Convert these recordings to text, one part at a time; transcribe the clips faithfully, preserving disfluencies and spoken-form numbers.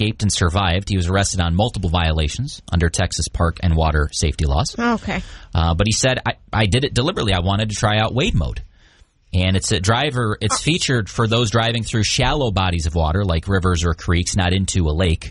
escaped and survived. He was arrested on multiple violations under Texas park and water safety laws. Okay. Uh, but he said, I, I did it deliberately. I wanted to try out wade mode. And it's a driver, it's featured for those driving through shallow bodies of water like rivers or creeks, not into a lake.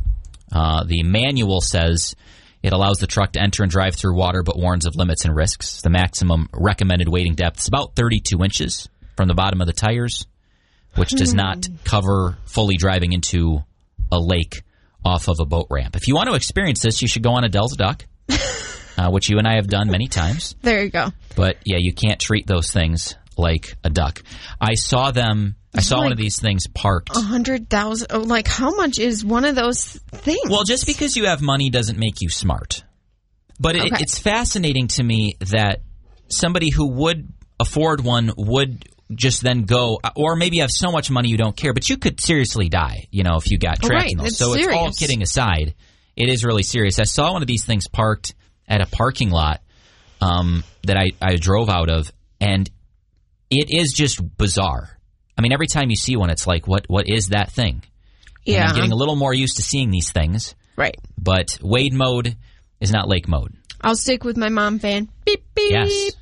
Uh, the manual says it allows the truck to enter and drive through water, but warns of limits and risks. The maximum recommended wading depth is about thirty-two inches from the bottom of the tires, which does not cover fully driving into a lake off of a boat ramp. If you want to experience this, you should go on Adele's Duck, uh, which you and I have done many times. There you go. But, yeah, you can't treat those things like a duck. I saw them, I saw like one of these things parked. A hundred thousand, oh, like how much is one of those things? Well, just because you have money doesn't make you smart. But it, Okay. it's fascinating to me that somebody who would afford one would just then go, or maybe you have so much money you don't care, but you could seriously die, you know, if you got trapped Right, in those. it's So it's all serious. kidding aside. It is really serious. I saw one of these things parked at a parking lot um, that I, I drove out of, and it is just bizarre. I mean, every time you see one, it's like, what what is that thing? And Yeah. I'm getting a little more used to seeing these things. Right. But wade mode is not lake mode. I'll stick with my mom fan. Beep, beep. Yes.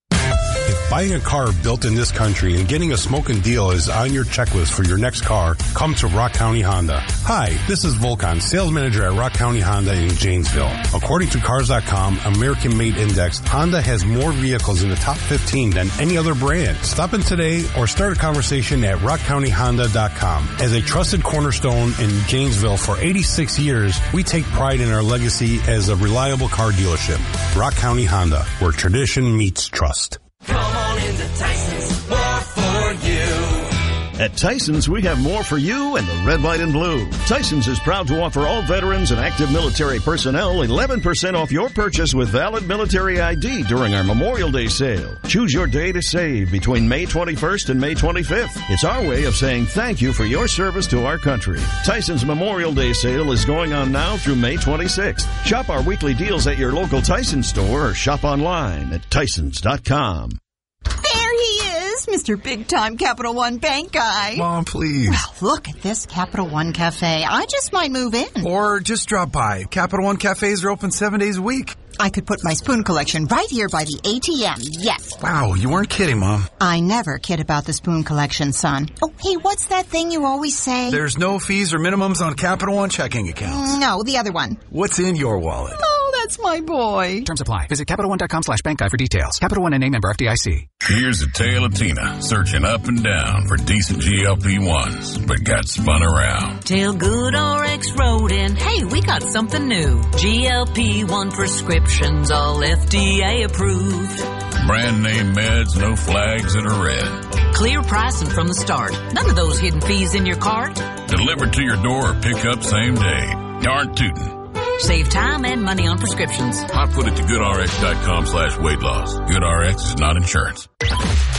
If buying a car built in this country and getting a smoking deal is on your checklist for your next car, come to Rock County Honda. Hi, this is Volkan, sales manager at Rock County Honda in Janesville. According to Cars dot com, American Made Index, Honda has more vehicles in the top fifteen than any other brand. Stop in today or start a conversation at rock county honda dot com. As a trusted cornerstone in Janesville for eighty-six years, we take pride in our legacy as a reliable car dealership. Rock County Honda, where tradition meets trust. Come on into Tyson's, more for you. At Tyson's, we have more for you and the red, white, and blue. Tyson's is proud to offer all veterans and active military personnel eleven percent off your purchase with valid military I D during our Memorial Day sale. Choose your day to save between May twenty-first and May twenty-fifth. It's our way of saying thank you for your service to our country. Tyson's Memorial Day sale is going on now through May twenty-sixth. Shop our weekly deals at your local Tyson store or shop online at tysons dot com. There he is, Mister Big-Time Capital One Bank guy. Mom, please. Well, look at this Capital One Cafe. I just might move in. Or just drop by. Capital One cafes are open seven days a week. I could put my spoon collection right here by the A T M. Yes. Wow, you weren't kidding, Mom. I never kid about the spoon collection, son. Oh, hey, what's that thing you always say? There's no fees or minimums on Capital One checking accounts. No, the other one. What's in your wallet? Oh, that's my boy. Terms apply. Visit Capital One dot com slash bank guide for details. Capital One N A member F D I C. Here's a tale of Tina searching up and down for decent G L P ones, but got spun around. Tell Good R X Rodin, hey, we got something new. G L P one prescriptions, all F D A approved. Brand name meds, no flags that are red. Clear pricing from the start. None of those hidden fees in your cart. Delivered to your door or pick up same day. Darn tootin'. Save time and money on prescriptions. Hot foot at the good R X dot com slash weight loss. GoodRx is not insurance.